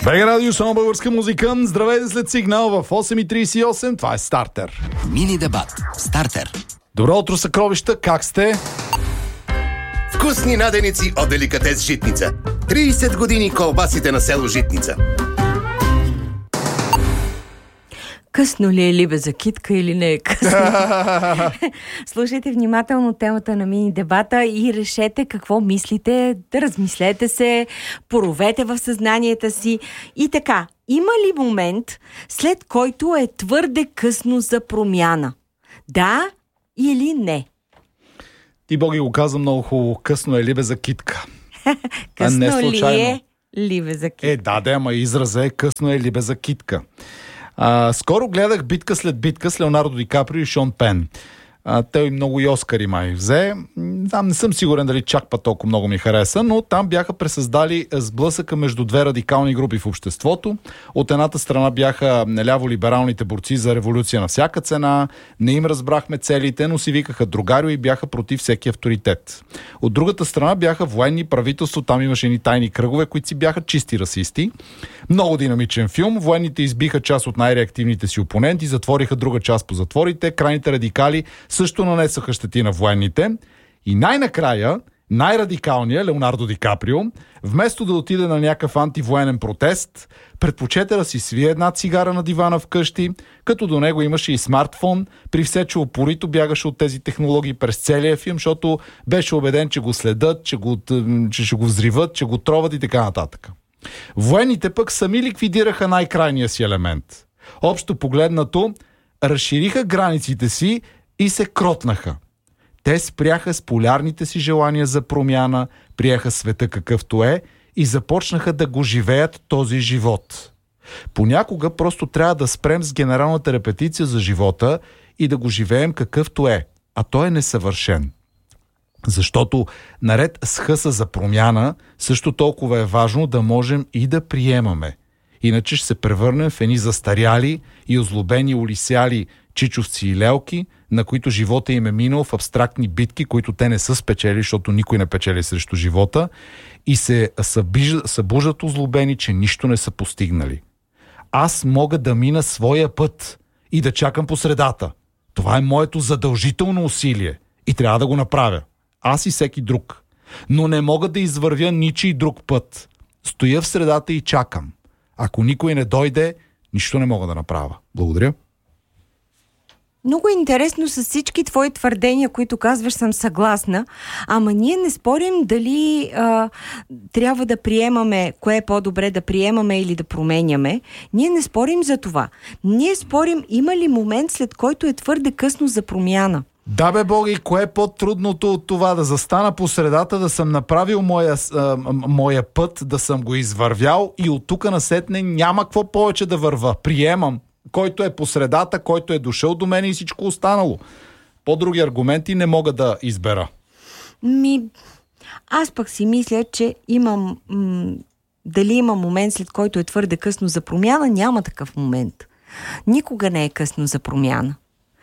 БГ Радио, само българска музика. Здравейте след сигнал в 8:38. Това е Стартер. Мини дебат. Стартер. Добро утро, съкровища. Как сте? Вкусни наденици от Деликатес Житница. 30 години колбасите на село Житница. Късно ли е либе за китка или не е късно? Слушайте внимателно темата на мини дебата и решете какво мислите, да размислете се, поровете в съзнанията си. И така, има ли момент, след който е твърде късно за промяна? Да или не? Ти, Боги, го каза много хубаво. Късно е либе за китка. Късно не случайно. ли е либе за китка? Ама израза е късно е либе за китка. Скоро гледах битка след битка с Леонардо Ди Каприо и Шон Пен. Той много и Оскари май взе. Там не съм сигурен дали чак па толкова много ми хареса, но там бяха пресъздали сблъсъка между две радикални групи в обществото. От едната страна бяха ляво-либералните борци за революция на всяка цена, не им разбрахме целите, но си викаха другарио и бяха против всеки авторитет. От другата страна бяха военни, правителство, там имаше едни тайни кръгове, които си бяха чисти расисти. Много динамичен филм. Военните избиха част от най-реактивните си опоненти, затвориха друга част по затворите, крайните радикали също нанесаха щети на военните. И най-накрая, най-радикалният Леонардо Ди Каприо, вместо да отиде на някакъв антивоенен протест, предпочете да си свие една цигара на дивана вкъщи, като до него имаше и смартфон, при все, че упорито бягаше от тези технологии през целия филм, защото беше убеден, че го следят, че ще го взриват, че го троват и така нататък. Военните пък сами ликвидираха най-крайния си елемент. Общо погледнато, разшириха границите си и се кротнаха. Те спряха с полярните си желания за промяна, приеха света какъвто е и започнаха да го живеят този живот. Понякога просто трябва да спрем с генералната репетиция за живота и да го живеем какъвто е, а той е несъвършен. Защото наред с хъса за промяна, също толкова е важно да можем и да приемаме. Иначе ще се превърнем в едни застаряли и озлобени улисяли чичовци и лелки, на които живота им е минал в абстрактни битки, които те не са спечели, защото никой не печели срещу живота, и се събуждат озлобени, че нищо не са постигнали. Аз мога да мина своя път и да чакам по средата. Това е моето задължително усилие и трябва да го направя. Аз и всеки друг. Но не мога да извървя ничий друг път. Стоя в средата и чакам. Ако никой не дойде, нищо не мога да направя. Благодаря. Много интересно с всички твои твърдения, които казваш, съм съгласна, ама ние не спорим дали трябва да приемаме, кое е по-добре да приемаме или да променяме. Ние не спорим за това. Ние спорим, има ли момент, след който е твърде късно за промяна. Да бе, Боги, кое е по-трудното от това? Да застана по средата, да съм направил моя път, да съм го извървял и от тук насетне няма какво повече да върва. Приемам. Който е по средата, който е дошъл до мен и всичко останало. По-други аргументи не мога да избера. Аз пък си мисля, че имам... дали има момент, след който е твърде късно за промяна, няма такъв момент. Никога не е късно за промяна.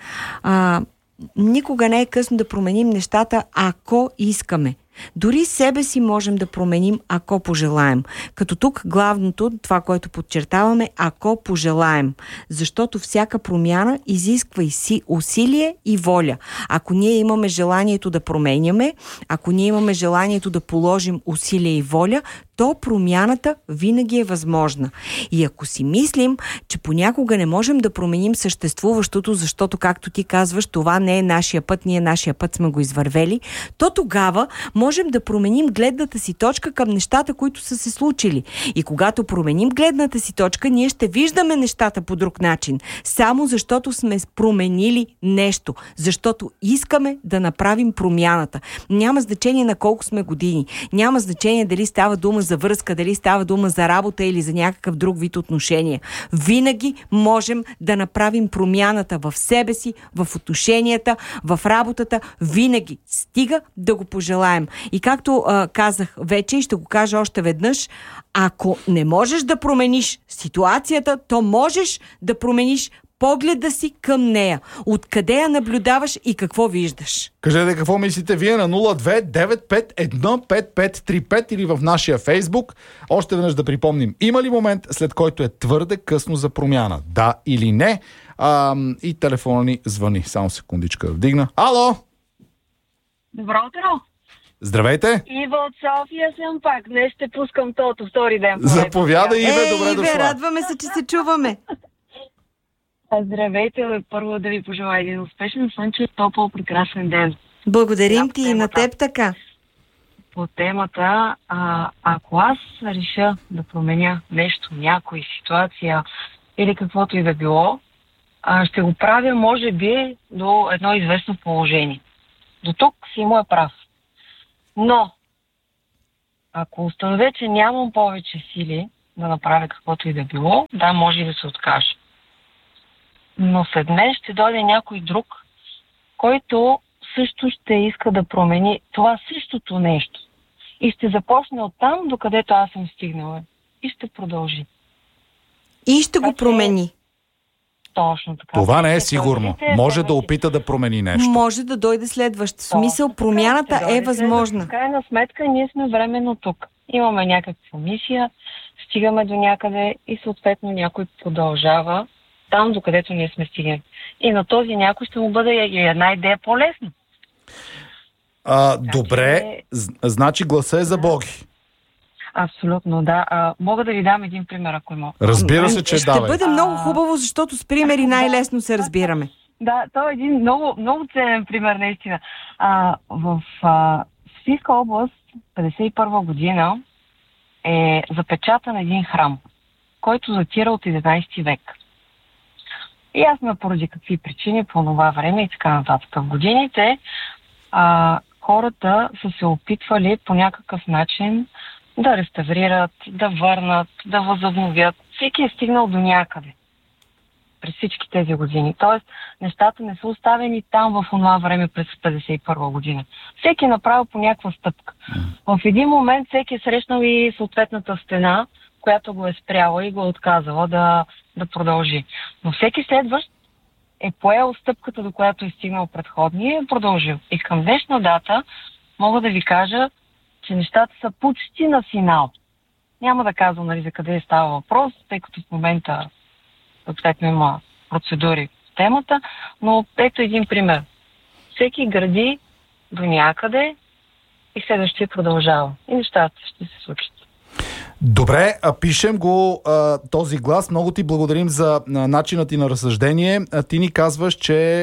Никога не е късно да променим нещата, ако искаме. Дори себе си можем да променим, ако пожелаем. Като тук главното, това, което подчертаваме, ако пожелаем. Защото всяка промяна изисква и усилие и воля. Ако ние имаме желанието да променяме, ако ние имаме желанието да положим усилие и воля, то промяната винаги е възможна. И ако си мислим, че понякога не можем да променим съществуващото, защото, както ти казваш, това не е нашия път, ние нашия път сме го извървели, то тогава можем да променим гледната си точка към нещата, които са се случили. И когато променим гледната си точка, ние ще виждаме нещата по друг начин. Само защото сме променили нещо. Защото искаме да направим промяната. Няма значение на колко сме години. Няма значение дали става дума за връзка, дали става дума за работа или за някакъв друг вид отношения. Винаги можем да направим промяната в себе си, в отношенията, в работата. Винаги. Стига да го пожелаем. И както казах вече и ще го кажа още веднъж, ако не можеш да промениш ситуацията, то можеш да промениш погледа си към нея. Откъде я наблюдаваш и какво виждаш? Кажете какво мислите вие на 02-951-5535 или в нашия Фейсбук. Още веднъж да припомним, има ли момент, след който е твърде късно за промяна? Да или не? И телефона ни звъни. Само секундичка да вдигна. Ало! Добро утро! Здравейте! Ива от София съм пак. Днес ще пускам тото втори ден. Заповядай, Иве, добре Иве, дошла. радваме се, че се чуваме. Здравейте, първо да ви пожелая един успешен, слънчев, топъл, прекрасен ден. Благодарим ти и на теб така. По темата, ако аз реша да променя нещо, някоя ситуация или каквото и да било, ще го правя, може би, до едно известно положение. До тук си му е прав. Но, ако установя, че нямам повече сили да направя каквото и да било, да, може и да се откажа. Но след мен ще дойде някой друг, който също ще иска да промени това същото нещо. И ще започне оттам, докъдето аз съм стигнала. И ще продължи. И ще го промени. Точно така. Това не е сигурно. Може да опита да промени нещо. Може да дойде следващ. В смисъл, промяната е възможна. В крайна сметка, ние сме временно тук. Имаме някаква мисия, стигаме до някъде и съответно някой продължава там, докъдето ние сме стигнали. И на този някой ще му бъде и една идея по-лесно. Добре, значи гласа е за Боги. Абсолютно, да. Мога да ви дам един пример, ако има. Разбира се, че ще давай. бъде много хубаво, защото с примери най-лесно се разбираме. Да, това е един много, много ценен пример, наистина. В Софийска област, 1951 година, е запечатан един храм, който датира от 11 век. И ясно поради какви причини по това време и така нататък. В годините хората са се опитвали по някакъв начин да реставрират, да върнат, да възобновят. Всеки е стигнал до някъде през всички тези години. Тоест, нещата не са оставени там в това време през 1951 година. Всеки е направил по някаква стъпка. В един момент всеки е срещнал и съответната стена, която го е спряла и го е отказала да продължи. Но всеки следващ е поел стъпката, до която е стигнал предходния и е продължил. И към днешна дата мога да ви кажа, че нещата са почти на финал. Няма да казвам, нали, за къде става въпрос, тъй като в момента съответно има процедури в темата, но ето един пример. Всеки гради до някъде и следващия продължава. И нещата ще се случат. Добре, пишем го този глас. Много ти благодарим за начина ти на разсъждение. Ти ни казваш, че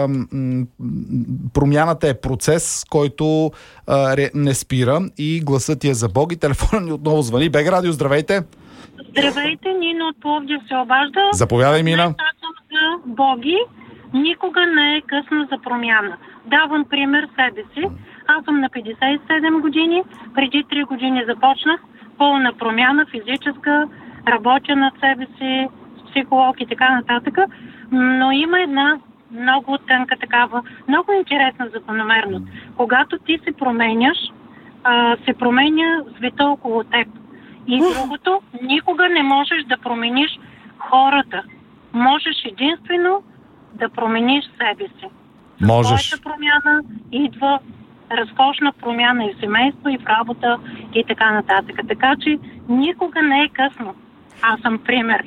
промяната е процес, който не спира и гласът ти е за Бог. И телефонът ни отново звъни. БГ Радио, здравейте! Здравейте, Нина от Пловдив се обажда. Заповядай, Мина. Аз съм за Боги. Никога не е късно за промяна. Давам пример себе си. Аз съм на 57 години. Преди 3 години започнах пълна промяна, физическа, работя над себе си, психолог и така нататък. Но има една много тънка такава, много интересна закономерност. Когато ти се променяш, се променя света около теб. И другото, никога не можеш да промениш хората. Можеш единствено да промениш себе си. Можеш. Твоята промяна идва разкошна промяна и в семейство, и в работа, и така нататък. Така че никога не е късно. Аз съм пример.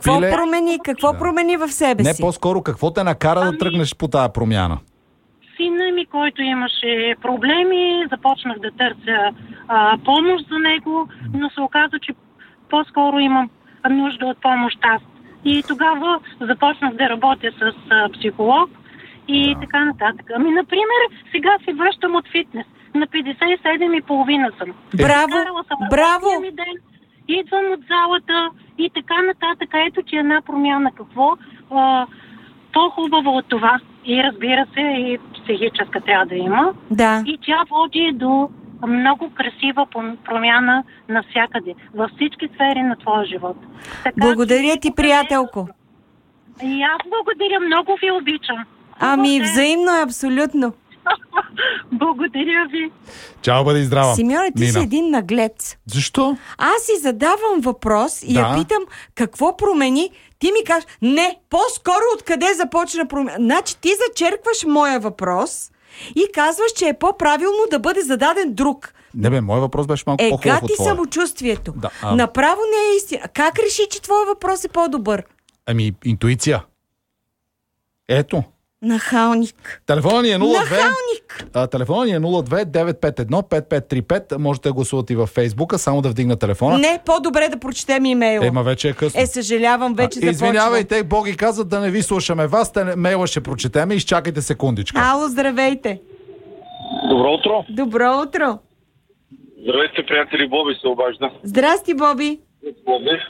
Какво промени в себе си? Не, по-скоро какво те накара да тръгнеш по тая промяна? Сина ми, който имаше проблеми, започнах да търся помощ за него, но се оказа, че по-скоро имам нужда от помощ аз. И тогава започнах да работя с психолог и така нататък. Например, сега се връщам от фитнес. На 57,5 съм. Браво! Ден, идвам от залата и така нататък. Ето, че една промяна. Какво по-хубаво от това? И разбира се, и психическа трябва да има. Да. И тя води до много красива промяна навсякъде. Във всички сфери на твоя живот. Така, благодаря ти, приятелко. И аз благодаря. Много ви обичам. Взаимно е, абсолютно. Благодаря ви. Чао, бъди здрава. Симеоне, ти си един наглец. Защо? Аз си задавам въпрос и я питам какво промени. Ти ми кажеш, не, по-скоро откъде започна промяна. Значи ти зачеркваш моя въпрос и казваш, че е по-правилно да бъде зададен друг. Не бе, моят въпрос беше малко по-хубав от гати твоя. Самочувствието. Направо не е истина. Как реши, че твой въпрос е по-добър? Ами, интуиция. Ето. Нахалник. Телефонът ни е 02... Нахалник! Телефонът ни е 02-951-5535. Можете да гласувате и във Фейсбука, само да вдигна телефона. Не, по-добре да прочетем имейла. Ема вече е късно. Съжалявам, вече започвам. Извинявайте, Боги казват да не ви слушаме вас. Мейла ще прочетеме, изчакайте секундичка. Ало, здравейте. Добро утро. Добро утро. Здравейте, приятели, Боби се обажда. Здрасти, Боби. Боби.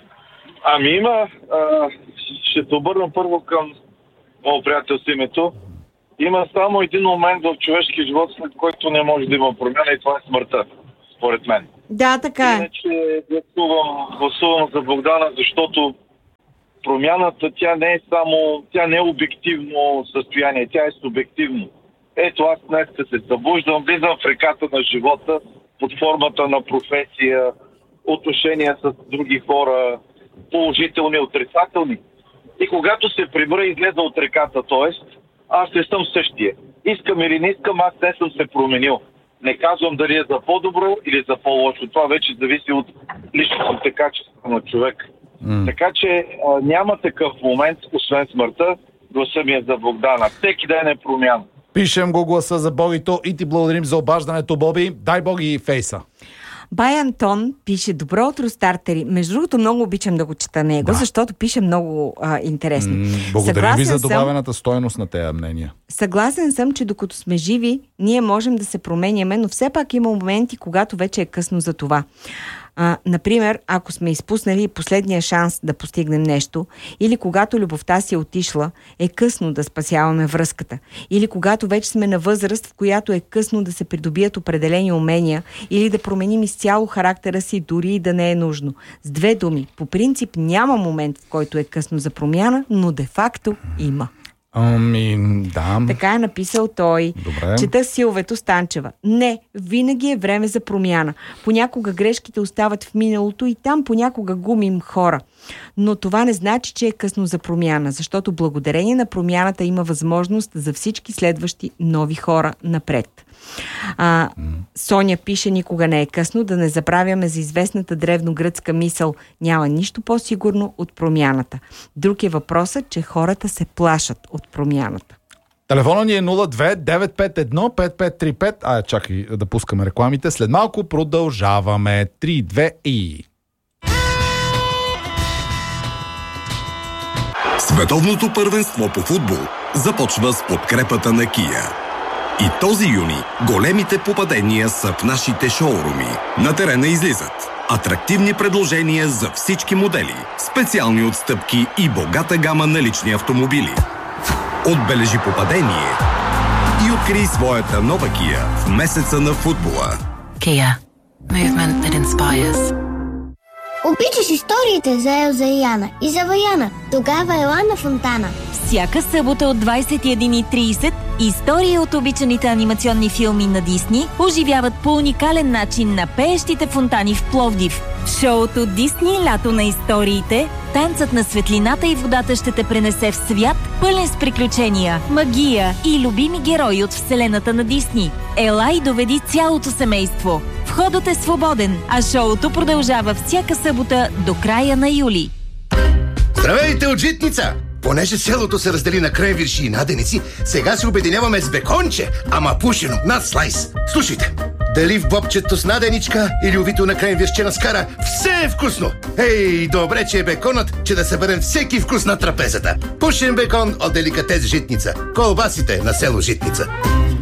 Ще се обърна първо към моят приятел с името. Има само един момент в човешкия живот, след който не може да има промяна, и това е смъртта, според мен. Да, така е. Иначе гласувам за Богдана, защото промяната, тя не е обективно състояние, тя е субективно. Ето, аз днес се събуждам, влизам в реката на живота под формата на професия, отношения с други хора, положителни и отрицателни. И когато се прибра и излезе от реката, т.е. аз не съм същия. Искам или не искам, аз не съм се променил. Не казвам дали е за по-добро или за по-лошо. Това вече зависи от личностните качества на човек. Така че няма такъв момент, освен смъртта, гласа ми е за Богдана. Всеки ден е промяна. Пишем го гласа за Богито и ти благодарим за обаждането, Боби. Дай Боги и фейса. Бай Антон пише: добро утро, стартери. Между другото, много обичам да го чета него, защото пише много интересно. Благодаря ви за добавената стойност на тези мнения. Съгласен съм, че докато сме живи, ние можем да се променяме, но все пак има моменти, когато вече е късно за това. Например, ако сме изпуснали последния шанс да постигнем нещо, или когато любовта си е отишла, е късно да спасяваме връзката, или когато вече сме на възраст, в която е късно да се придобият определени умения, или да променим изцяло характера си, дори и да не е нужно. С две думи, по принцип няма момент, в който е късно за промяна, но де-факто има. Да. Така е написал той. Добре. Чета Силвето Станчева. Не, винаги е време за промяна. Понякога грешките остават в миналото и там понякога губим хора. Но това не значи, че е късно за промяна, защото благодарение на промяната има възможност за всички следващи нови хора напред. Соня пише: никога не е късно. Да не забравяме за известната древногръцка мисъл: няма нищо по-сигурно от промяната. Друг е въпросът, че хората се плашат от промяната. Телефонът ни е 02-951-5535. Чакай да пускаме рекламите. След малко продължаваме. 3, 2 и... Световното първенство по футбол започва с подкрепата на Kia. И този юни големите попадения са в нашите шоуруми. На терена излизат атрактивни предложения за всички модели, специални отстъпки и богата гама на лични автомобили. Отбележи попадение и открий своята нова Kia в месеца на футбола. Kia. Movement that inspires. Обичаш историите за Елза и Яна и за Ваяна. Тогава ела на Фонтана. Всяка събота от 21:30 истории от обичаните анимационни филми на Дисни оживяват по уникален начин на пеещите фонтани в Пловдив. В шоуто Дисни лято на историите, танцът на светлината и водата ще те пренесе в свят, пълен с приключения, магия и любими герои от вселената на Дисни. Ела и доведи цялото семейство. Входът е свободен, а шоуто продължава всяка събота до края на юли. Здравейте от Житница! Понеже селото се раздели на кренвирши и наденици, сега се обединяваме с беконче, ама пушено, над слайс. Слушайте, дали в бобчето с наденичка или увито на кренвиршче на скара, все е вкусно! Ей, добре, че е беконът, че да съберем всеки вкус на трапезата. Пушен бекон от деликатес Житница. Колбасите на село Житница.